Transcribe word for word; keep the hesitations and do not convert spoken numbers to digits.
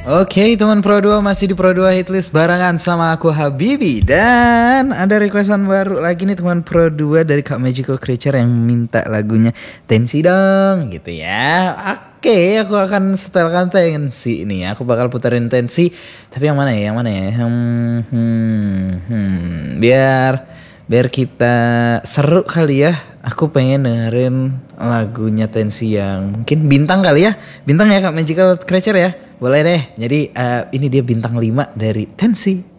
Oke teman Pro dua, masih di Pro dua Hitlist barengan sama aku Habibi. Dan ada requestan baru lagi nih teman Pro dua dari Kak Magical Creature yang minta lagunya Tensi dong gitu ya. Oke, aku akan setelkan Tensi ini. Aku bakal puterin Tensi. Tapi yang mana ya, yang mana ya hmm, hmm, hmm. Biar Biar kita seru kali ya. Aku pengen dengerin lagunya Tensi yang mungkin bintang kali ya. Bintang ya Kak Magical Creature ya. Boleh deh. Jadi uh, ini dia bintang lima dari Tensi.